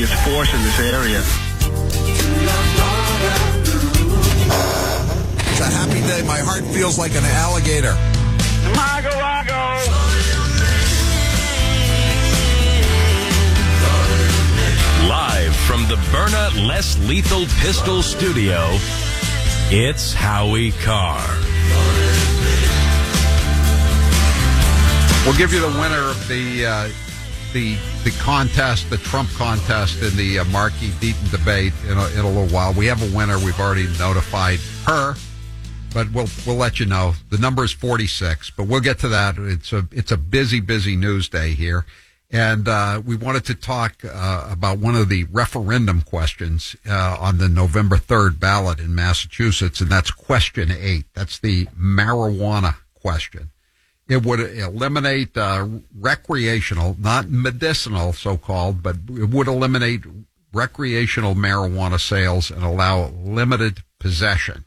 tremendous force in this area. It's a happy day. My heart feels like an alligator. Mago. Live from the Byrna Less Lethal Pistol Studio, it's Howie Carr. We'll give you the winner of the contest, the Trump contest in the Markey Deaton debate in a little while. We have a winner. We've already notified her, but we'll let you know. The number is 46, but we'll get to that. It's a busy news day here. And we wanted to talk about one of the referendum questions on the November 3rd ballot in Massachusetts, and that's question 8. That's the marijuana question. It would eliminate recreational, not medicinal so-called, but it would eliminate recreational marijuana sales and allow limited possession.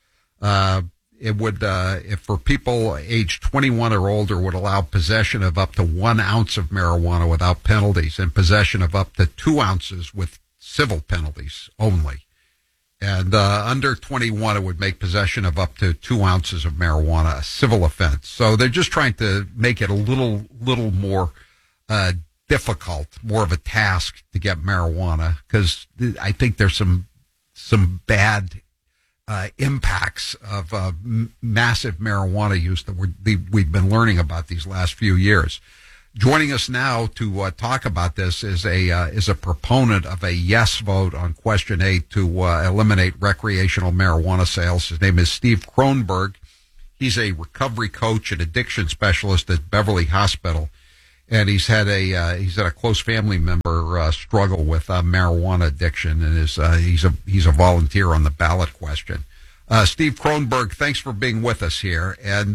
It would, if for people aged 21 or older, would allow possession of up to 1 ounce of marijuana without penalties and possession of up to 2 ounces with civil penalties only. And under 21, it would make possession of up to 2 ounces of marijuana a civil offense. So they're just trying to make it a little more difficult, more of a task to get marijuana, because I think there's some bad impacts of massive marijuana use that we've been learning about these last few years. Joining us now to talk about this is a proponent of a yes vote on question 8 to eliminate recreational marijuana sales. His name is Steve Kronberg. He's a recovery coach and addiction specialist at Beverly Hospital, and he's had a close family member struggle with marijuana addiction, and he's a volunteer on the ballot question. Steve Kronberg, thanks for being with us here. And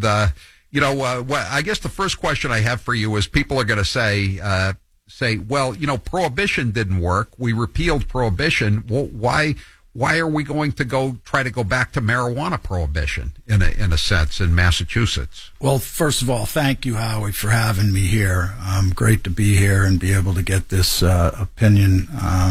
I guess the first question I have for you is, people are going to say, well, prohibition didn't work. We repealed prohibition. Well, why are we going to try to go back to marijuana prohibition in a sense in Massachusetts? Well, first of all, thank you, Howie, for having me here. Great to be here and be able to get this opinion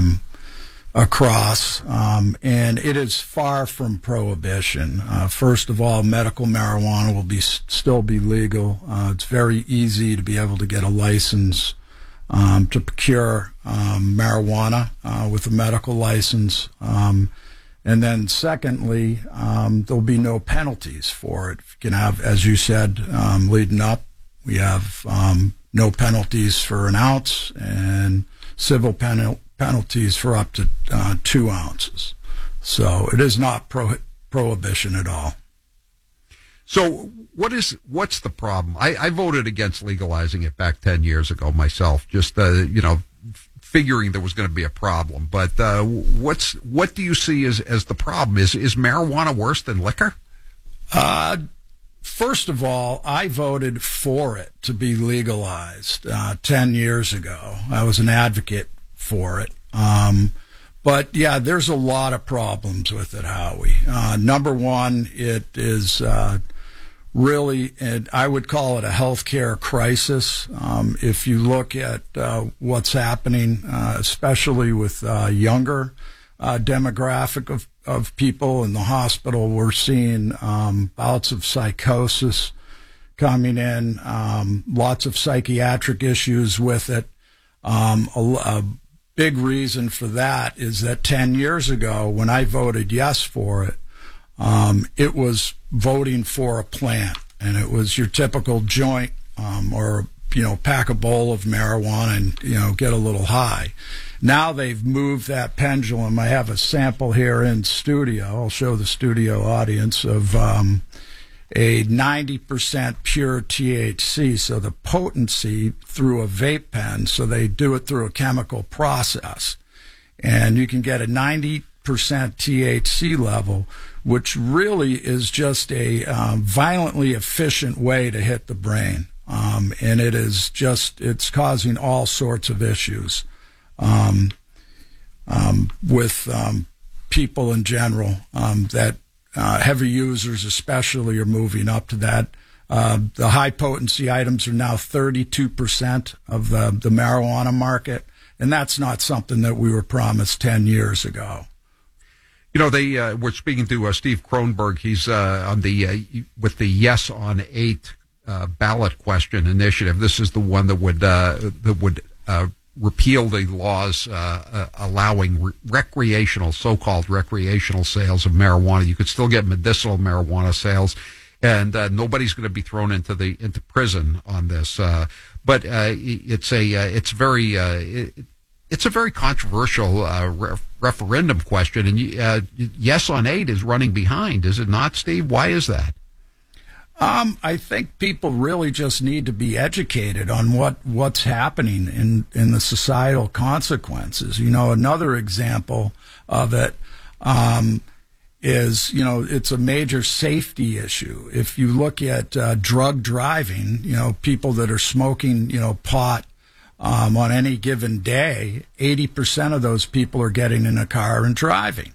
across. And it is far from prohibition. First of all, medical marijuana will still be legal. It's very easy to be able to get a license to procure marijuana with a medical license. And then secondly, there'll be no penalties for it. You can have, as you said, leading up, we have no penalties for 1 ounce and civil penalties for up to 2 ounces. So it is not prohibition at all. So what's the problem? I voted against legalizing it back 10 years ago myself, just figuring there was going to be a problem. But what do you see as the problem? Is marijuana worse than liquor? First of all, I voted for it to be legalized 10 years ago. I was an advocate for it. But yeah, there's a lot of problems with it, Howie. Number one, it is really, and I would call it a healthcare crisis. If you look at what's happening, especially with younger demographic of people in the hospital, we're seeing bouts of psychosis coming in, lots of psychiatric issues with it. A big reason for that is that 10 years ago, when I voted yes for it, it was voting for a plant, and it was your typical joint or pack a bowl of marijuana and get a little high. Now they've moved that pendulum. I have a sample here in studio. I'll show the studio audience of a 90% pure THC, so the potency through a vape pen, so they do it through a chemical process. And you can get a 90% THC level, which really is just a violently efficient way to hit the brain. And it's causing all sorts of issues with people in general that heavy users especially are moving up to that. The high potency items are now 32% of the marijuana market, And that's not something that we were promised 10 years ago. You know, they were speaking to Steve Kronberg. He's on the with the Yes on 8 ballot question initiative. This is the one that would repeal the laws allowing recreational, so-called recreational sales of marijuana. You could still get medicinal marijuana sales, and nobody's going to be thrown into prison on this. But it's a very controversial referendum question, and Yes on 8 is running behind, is it not, Steve? Why is that? I think people really just need to be educated on what's happening in the societal consequences. You know, another example of it is, you know, it's a major safety issue. If you look at drug driving, you know, people that are smoking, you know, pot on any given day, 80% of those people are getting in a car and driving.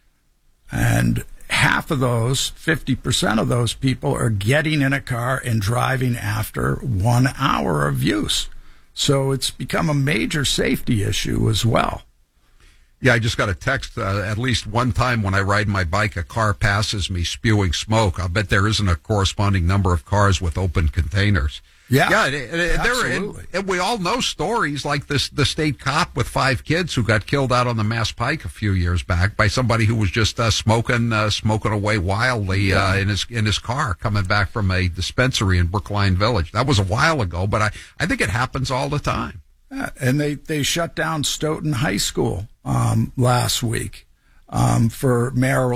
And half of those, 50% of those people are getting in a car and driving after 1 hour of use. So it's become a major safety issue as well. Yeah, I just got a text. At least one time when I ride my bike, a car passes me spewing smoke. I'll bet there isn't a corresponding number of cars with open containers. Yeah, absolutely. And we all know stories like the state cop with 5 kids who got killed out on the Mass Pike a few years back by somebody who was just smoking away wildly in his car coming back from a dispensary in Brookline Village. That was a while ago, but I think it happens all the time. And they shut down Stoughton High School last week for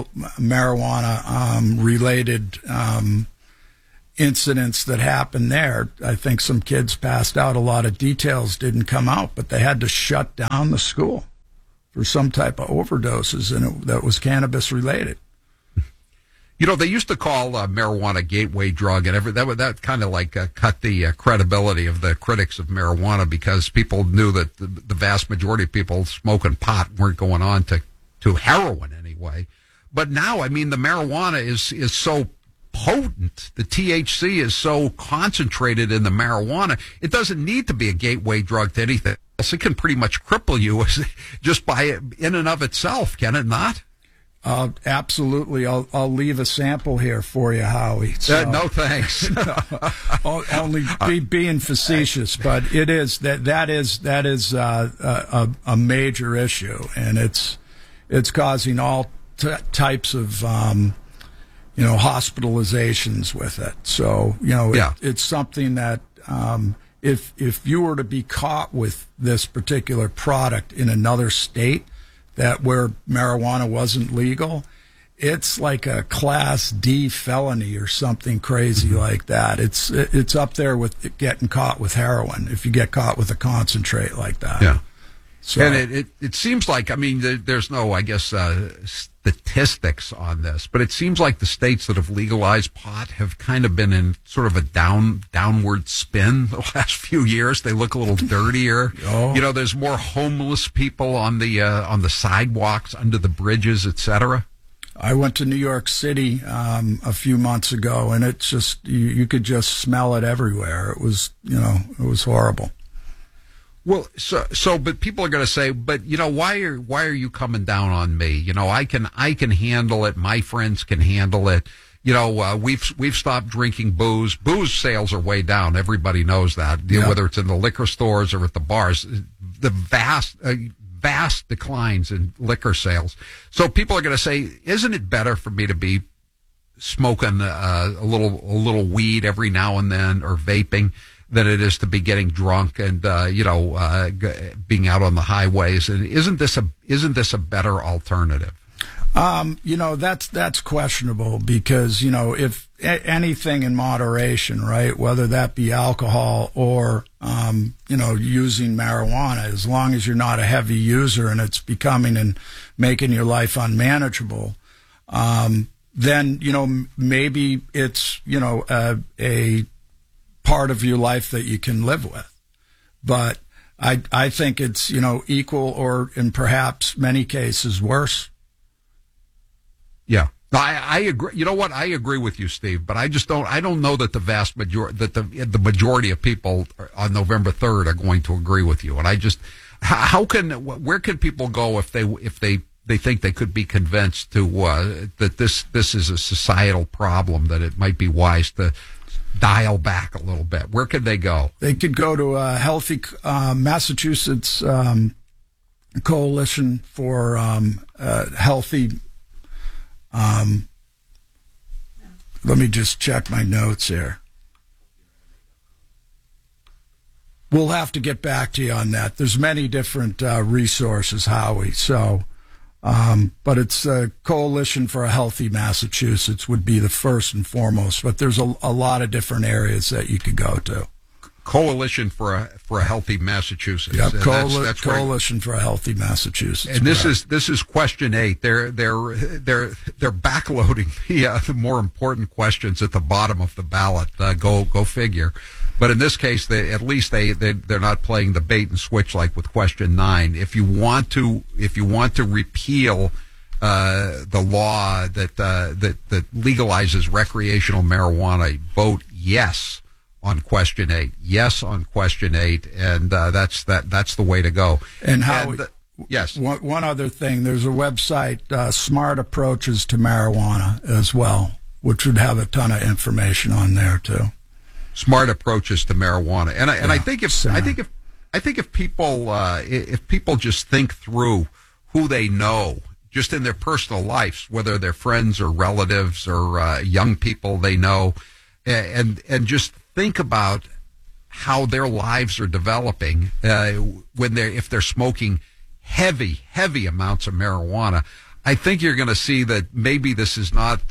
marijuana related incidents that happened there. I think some kids passed out. A lot of details didn't come out, but they had to shut down the school for some type of overdoses, and that was cannabis related. You know, they used to call marijuana a gateway drug, and that kind of like cut the credibility of the critics of marijuana, because people knew that the vast majority of people smoking pot weren't going on to heroin anyway. But now, I mean, the marijuana is so potent. The THC is so concentrated in the marijuana. It doesn't need to be a gateway drug to anything else. It can pretty much cripple you just by it in and of itself, can it not? Absolutely. I'll leave a sample here for you, Howie. So, no, thanks. Only being facetious, but it is that is a major issue, and it's causing all types of hospitalizations with it. So it's something that if you were to be caught with this particular product in another state that where marijuana wasn't legal, it's like a Class D felony or something crazy like that. It's up there with getting caught with heroin if you get caught with a concentrate like that. Yeah. So, and it seems like, I mean, there's no, I guess, statistics on this, but it seems like the states that have legalized pot have kind of been in sort of a downward spin the last few years. They look a little dirtier. Oh. You know, there's more homeless people on the sidewalks, under the bridges, etc. I went to New York City a few months ago, and it's just you could just smell it everywhere. It was horrible. Well, but people are going to say, but why are you coming down on me? You know, I can handle it. My friends can handle it. You know, we've stopped drinking booze. Booze sales are way down. Everybody knows that. Yeah. Whether it's in the liquor stores or at the bars, the vast declines in liquor sales. So people are going to say, isn't it better for me to be smoking a little weed every now and then, or vaping, than it is to be getting drunk and being out on the highways? And isn't this a better alternative? That's questionable, because if anything in moderation, right, whether that be alcohol or using marijuana, as long as you're not a heavy user and it's becoming and making your life unmanageable, then maybe it's a part of your life that you can live with. But I think it's, equal, or in perhaps many cases worse. Yeah. I agree. You know what? I agree with you, Steve. But I don't know that the majority of people on November 3rd are going to agree with you. And where can people go if they think they could be convinced that this is a societal problem, that it might be wise to dial back a little bit? Where could they go? They could go to a healthy Massachusetts Coalition for Healthy. Let me just check my notes here. We'll have to get back to you on that. There's many different resources, Howie. So, but it's a Coalition for a Healthy Massachusetts would be the first and foremost. But there's a lot of different areas that you could go to. Coalition for a Healthy Massachusetts. Yep, that's Coalition for a Healthy Massachusetts. And this is question 8. They're backloading the more important questions at the bottom of the ballot. Go figure. But in this case, they're not playing the bait and switch like with question 9. If you want to repeal the law that legalizes recreational marijuana, vote yes on question 8. Yes on question 8, and that's the way to go. And how? Yes. One other thing, there's a website, Smart Approaches to Marijuana as well, which would have a ton of information on there too. Smart Approaches to Marijuana, and I think if people just think through who they know, just in their personal lives, whether they're friends or relatives or young people they know, and just think about how their lives are developing if they're smoking heavy amounts of marijuana. I think you're going to see that maybe this is not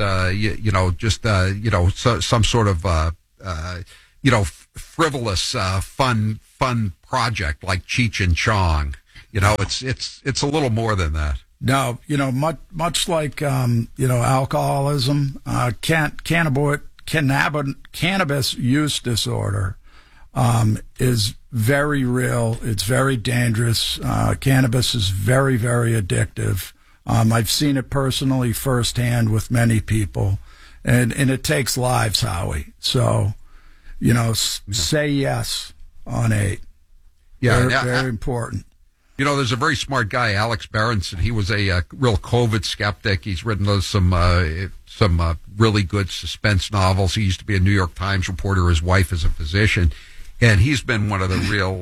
some sort of frivolous fun project like Cheech and Chong. It's a little more than that. No, much like alcoholism, cannabis use disorder is very real. It's very dangerous. Cannabis is very, very addictive. I've seen it personally firsthand with many people, and it takes lives, Howie. So, say yes on 8. Yeah, very important. There's a very smart guy, Alex Berenson. He was a real COVID skeptic. He's written some really good suspense novels. He used to be a New York Times reporter. His wife is a physician, and he's been one of the real,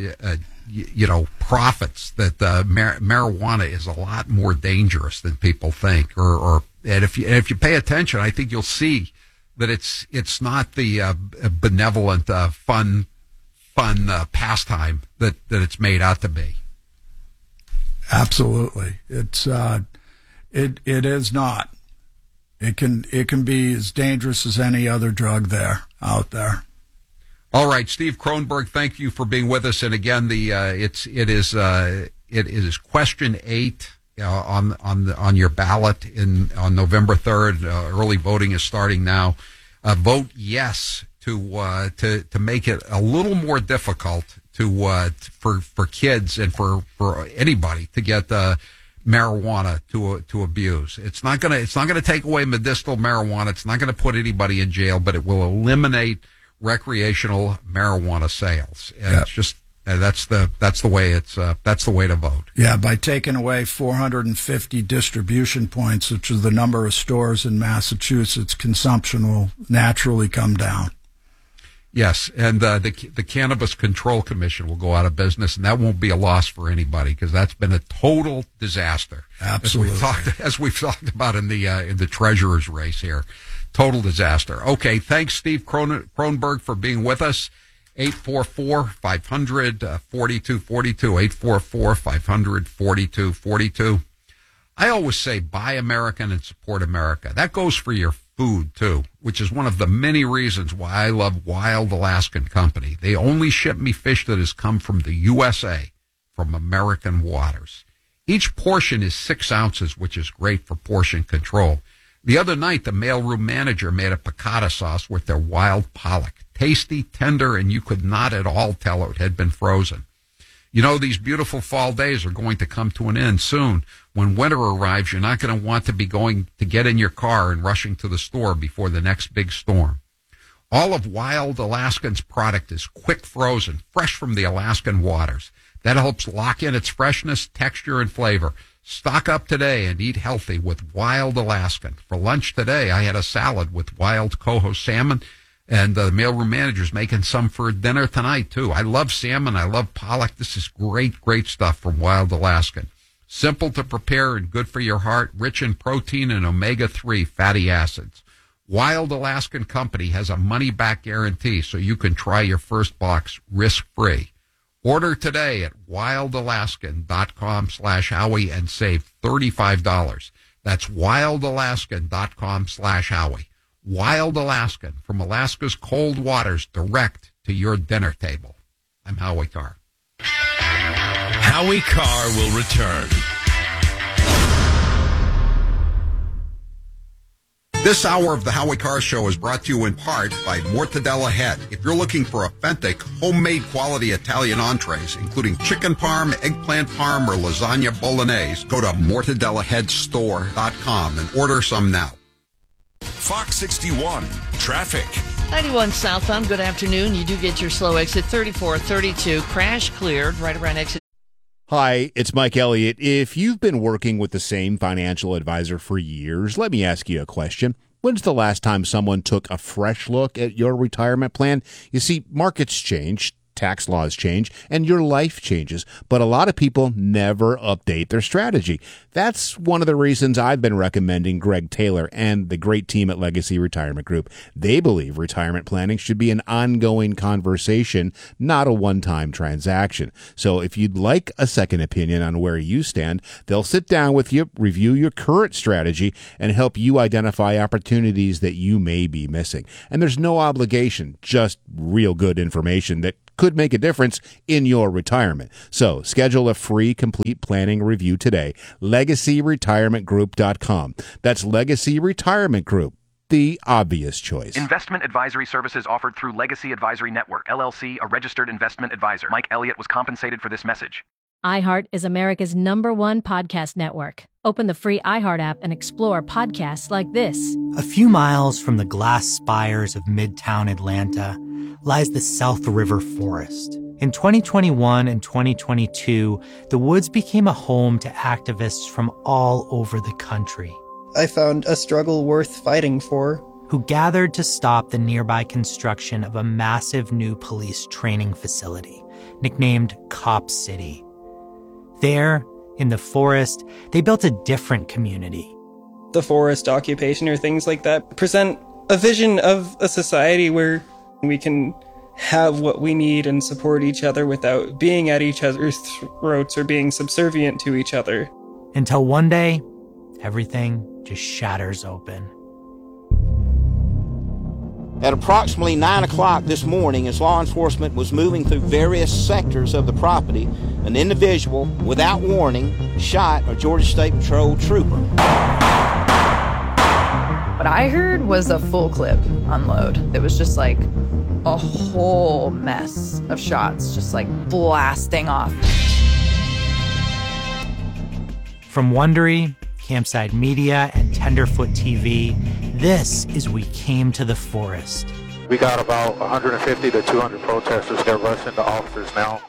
prophets that marijuana is a lot more dangerous than people think. And if you pay attention, I think you'll see that it's not the benevolent, fun pastime that it's made out to be. Absolutely, it is not. It can be as dangerous as any other drug out there. All right, Steve Kronberg, thank you for being with us. And again, it is question 8 on your ballot on November 3rd. Early voting is starting now. Vote yes to make it a little more difficult for kids and for anybody to get marijuana to abuse. It's not gonna take away medicinal marijuana. It's not gonna put anybody in jail, but it will eliminate recreational marijuana sales. And it's just that's the way to vote. Yeah, by taking away 450 distribution points, which is the number of stores in Massachusetts, consumption will naturally come down. Yes, and the Cannabis Control Commission will go out of business, and that won't be a loss for anybody because that's been a total disaster. Absolutely, as we've talked about in the treasurer's race here, total disaster. Okay, thanks, Steve Kronberg, for being with us. 844-500-4242, 844-500-4242. I always say buy American and support America. That goes for your food, too, which is one of the many reasons why I love Wild Alaskan Company. They only ship me fish that has come from the USA, from American waters. Each portion is 6 ounces, which is great for portion control. The other night, the mailroom manager made a piccata sauce with their wild pollock. Tasty, tender, and you could not at all tell it had been frozen. You know, these beautiful fall days are going to come to an end soon. When winter arrives, you're not going to want to be going to get in your car and rushing to the store before the next big storm. All of Wild Alaskan's product is quick frozen, fresh from the Alaskan waters. That helps lock in its freshness, texture, and flavor. Stock up today and eat healthy with Wild Alaskan. For lunch today, I had a salad with wild coho salmon, and the mailroom manager's making some for dinner tonight, too. I love salmon. I love pollock. This is great, great stuff from Wild Alaskan. Simple to prepare and good for your heart, rich in protein and omega-3 fatty acids. Wild Alaskan Company has a money-back guarantee, so you can try your first box risk-free. Order today at wildalaskan.com/Howie and save $35. That's wildalaskan.com/Howie. Wild Alaskan, from Alaska's cold waters direct to your dinner table. I'm Howie Carr. Howie Carr will return. This hour of the Howie Carr Show is brought to you in part by Mortadella Head. If you're looking for authentic, homemade quality Italian entrees, including chicken parm, eggplant parm, or lasagna bolognese, go to mortadellaheadstore.com and order some now. Fox 61 traffic. 91 southbound, good afternoon. You do get your slow exit 3432. Crash cleared right around exit. Hi, it's Mike Elliott. If you've been working with the same financial advisor for years, let me ask you a question. When's the last time someone took a fresh look at your retirement plan? You see, markets change, tax laws change, and your life changes, but a lot of people never update their strategy. That's one of the reasons I've been recommending Greg Taylor and the great team at Legacy Retirement Group. They believe retirement planning should be an ongoing conversation, not a one-time transaction. So if you'd like a second opinion on where you stand, they'll sit down with you, review your current strategy, and help you identify opportunities that you may be missing. And there's no obligation, just real good information that could make a difference in your retirement. So schedule a free complete planning review today. LegacyRetirementGroup.com. That's Legacy Retirement Group, the obvious choice. Investment advisory services offered through Legacy Advisory Network, LLC, a registered investment advisor. Mike Elliott was compensated for this message. iHeart is America's #1 podcast network. Open the free iHeart app and explore podcasts like this. A few miles from the glass spires of Midtown Atlanta lies the South River Forest. In 2021 and 2022, the woods became a home to activists from all over the country. I found a struggle worth fighting for. Who gathered to stop the nearby construction of a massive new police training facility, nicknamed Cop City. There, in the forest, they built a different community. The forest occupation or things like that present a vision of a society where we can have what we need and support each other without being at each other's throats or being subservient to each other. Until one day, everything just shatters open. At approximately 9 o'clock this morning, as law enforcement was moving through various sectors of the property, an individual, without warning, shot a Georgia State Patrol trooper. What I heard was a full clip unload. It was just like a whole mess of shots, just like blasting off. From Wondery, Campside Media, and Tenderfoot TV, this is We Came to the Forest. We got about 150 to 200 protesters that rush into officers now.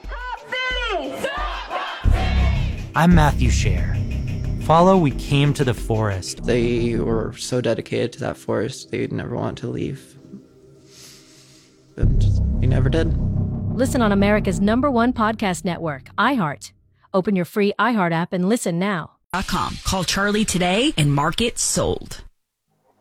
I'm Matthew Scher. Follow We Came to the Forest. They were so dedicated to that forest, they'd never want to leave. And we never did. Listen on America's #1 podcast network, iHeart. Open your free iHeart app and listen now. Call Charlie today and mark it sold.